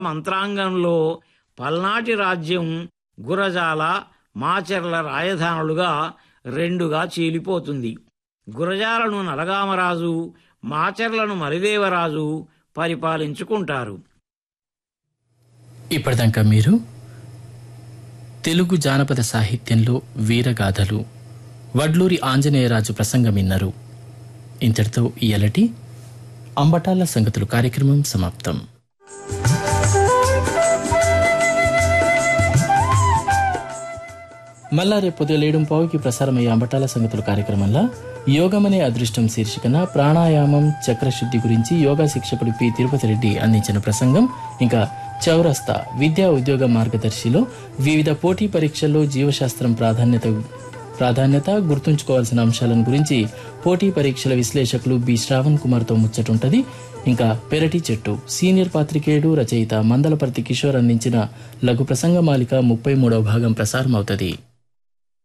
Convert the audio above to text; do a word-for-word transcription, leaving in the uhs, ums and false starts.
మంత్రాంగంలో పల్నాటి రాజ్యం గురజాల మాచెర్ల రాజధానులుగా రెండుగా చీలిపోతుంది. గురజాలను నలగామరాజు, మాచెర్లను మలిదేవరాజు పరిపాలించుకుంటారు. ఇప్పటిదాకా మీరు తెలుగు జానపద సాహిత్యంలో వీరగాథలు వడ్లూరి ఆంజనేయరాజు ప్రసంగం విన్నారు. ఇంతటితో ఇయలటి అంబటాల సంగతులు కార్యక్రమం సమాప్తం. మళ్ళా రేపు ఉదయం ఏడు పావుకి ప్రసారమయ్యే అంబటాల సంగతులు కార్యక్రమంలో యోగమనే అదృష్టం శీర్షికన ప్రాణాయామం చక్రశుద్ధి గురించి యోగా శిక్షకుడు పి తిరుపతి రెడ్డి అందించిన ప్రసంగం, ఇంకా చౌరస్తా విద్యా ఉద్యోగ మార్గదర్శిలో వివిధ పోటీ పరీక్షల్లో జీవశాస్త్రం ప్రాధాన్యత ప్రాధాన్యత గుర్తుంచుకోవాల్సిన అంశాలను గురించి పోటీ పరీక్షల విశ్లేషకులు బి శ్రావణ్ కుమార్తో ముచ్చటుంటది. ఇంకా పెరటి చెట్టు సీనియర్ పాత్రికేయుడు రచయిత మందలపర్తి కిషోర్ అందించిన లఘు ప్రసంగమాలిక ముప్పై మూడవ భాగం ప్రసారం అవుతుంది.